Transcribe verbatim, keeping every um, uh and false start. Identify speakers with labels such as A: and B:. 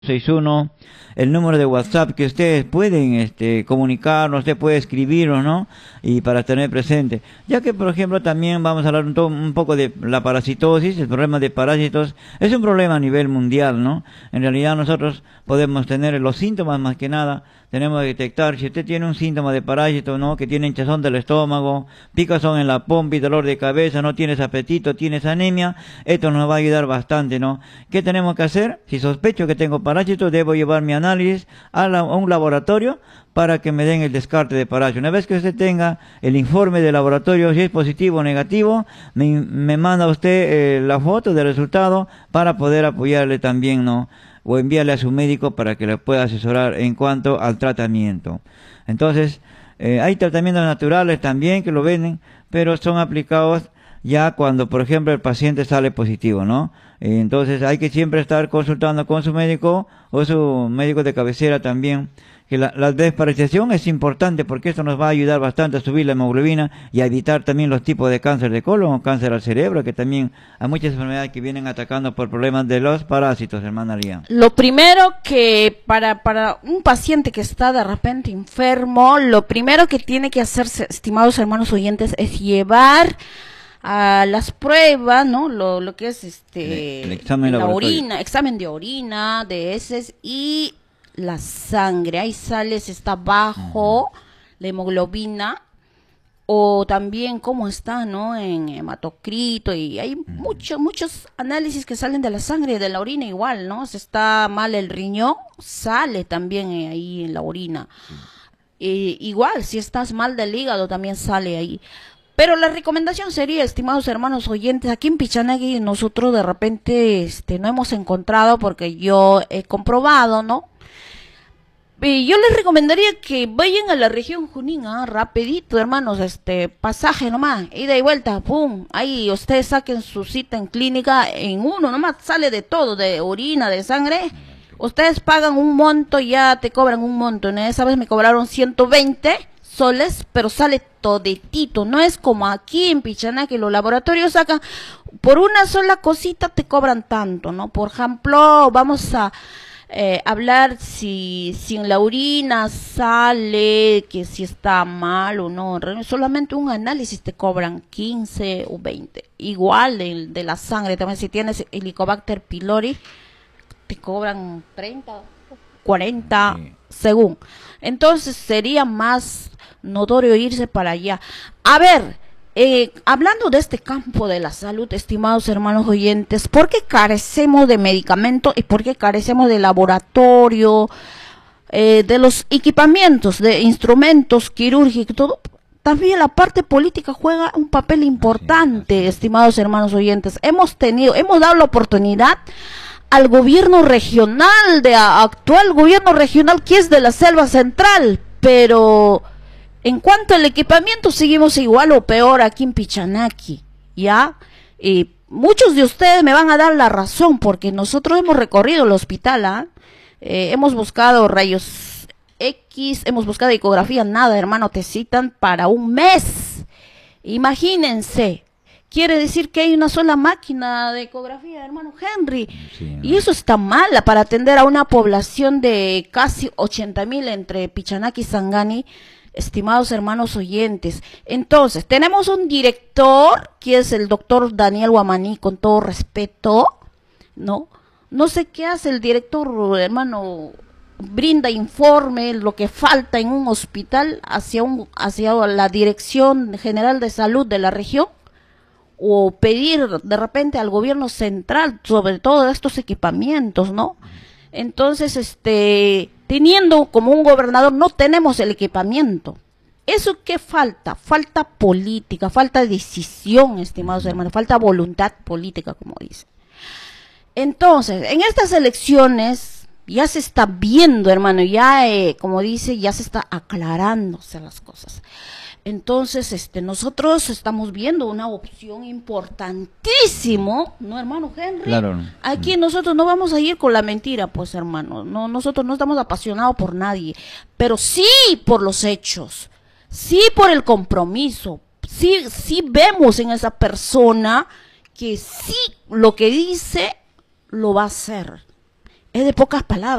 A: seis uno, el número de WhatsApp que ustedes pueden este, comunicarnos, usted puede escribirnos, ¿no? Y para tener presente. Ya que, por ejemplo, también vamos a hablar un, un poco de la parasitosis, el problema de parásitos. Es un problema a nivel mundial, ¿no? En realidad nosotros podemos tener los síntomas más que nada. Tenemos que detectar si usted tiene un síntoma de parásito, ¿no? Que tiene hinchazón del estómago, picazón en la pompa y dolor de cabeza, no tienes apetito, tienes anemia. Esto nos va a ayudar bastante, ¿no? ¿Qué tenemos que hacer? Si sospecho que tengo parásito, debo llevar mi análisis a, la, a un laboratorio para que me den el descarte de parásito. Una vez que usted tenga el informe del laboratorio, si es positivo o negativo, me, me manda usted eh, la foto del resultado para poder apoyarle también, ¿no? O envíale a su médico para que le pueda asesorar en cuanto al tratamiento. Entonces, eh, hay tratamientos naturales también que lo venden, pero son aplicados ya cuando, por ejemplo, el paciente sale positivo, ¿no? Eh, entonces, hay que siempre estar consultando con su médico o su médico de cabecera también, que la, la desparasitación es importante porque esto nos va a ayudar bastante a subir la hemoglobina y a evitar también los tipos de cáncer de colon o cáncer al cerebro, que también hay muchas enfermedades que vienen atacando por problemas de los parásitos, hermana Lía.
B: Lo primero que para, para un paciente que está de repente enfermo, lo primero que tiene que hacerse, estimados hermanos oyentes, es llevar a las pruebas, ¿no? Lo, lo que es este
A: el, el examen
B: la orina, examen de orina, de heces y la sangre. Ahí sale si está bajo uh-huh. la hemoglobina o también cómo está, ¿no? En hematocrito y hay uh-huh. muchos muchos análisis que salen de la sangre y de la orina igual, ¿no? Si está mal el riñón, sale también ahí en la orina. Uh-huh. eh, igual, si estás mal del hígado también sale ahí. Pero la recomendación sería, estimados hermanos oyentes, aquí en Pichanagui nosotros de repente este, no hemos encontrado, porque yo he comprobado, ¿no? Y yo les recomendaría que vayan a la región Junín, ¿ah? Rapidito, hermanos, este pasaje nomás, ida y vuelta, pum, ahí ustedes saquen su cita en clínica, en uno nomás sale de todo, de orina, de sangre, ustedes pagan un monto, ya te cobran un monto, ¿no? Esa vez me cobraron ciento veinte soles, pero sale toditito, no es como aquí en Pichaná que los laboratorios sacan por una sola cosita te cobran tanto, ¿no? Por ejemplo, vamos a eh, hablar si, si en la orina sale que si está mal o no, solamente un análisis te cobran quince o veinte, igual de, de la sangre, también si tienes Helicobacter pylori te cobran treinta, cuarenta, sí. según, entonces sería más notorio irse para allá. A ver, eh, hablando de este campo de la salud, estimados hermanos oyentes, ¿por qué carecemos de medicamentos y por qué carecemos de laboratorio, eh, de los equipamientos, de instrumentos quirúrgicos, todo? También la parte política juega un papel importante, así, así. Estimados hermanos oyentes. Hemos tenido, hemos dado la oportunidad al gobierno regional, de a, actual gobierno regional que es de la Selva Central, pero en cuanto al equipamiento seguimos igual o peor aquí en Pichanaki, ¿ya? Y muchos de ustedes me van a dar la razón porque nosotros hemos recorrido el hospital, ¿ah? Eh, hemos buscado rayos X, hemos buscado ecografía, nada, hermano, te citan para un mes. Imagínense, quiere decir que hay una sola máquina de ecografía, hermano Henry, sí, ¿no? Y eso está mal para atender a una población de casi ochenta mil entre Pichanaki y Sangani. Estimados hermanos oyentes, entonces tenemos un director que es el doctor Daniel Guamaní, con todo respeto, ¿no? No sé qué hace el director, hermano, brinda informe lo que falta en un hospital hacia un hacia la Dirección General de Salud de la región, o pedir de repente al gobierno central sobre todo estos equipamientos, ¿no? Entonces, este, teniendo como un gobernador, no tenemos el equipamiento. ¿Eso qué falta? Falta política, falta decisión, estimados hermanos, falta voluntad política, como dice. Entonces, en estas elecciones ya se está viendo, hermano, ya, eh, como dice, ya se está aclarándose las cosas. Entonces, este, nosotros estamos viendo una opción importantísimo, ¿no, hermano Henry?
A: Claro.
B: Aquí nosotros no vamos a ir con la mentira, pues, hermano. No, nosotros no estamos apasionados por nadie, pero sí por los hechos, sí por el compromiso, sí, sí vemos en esa persona que sí lo que dice lo va a hacer. es de pocas palabras.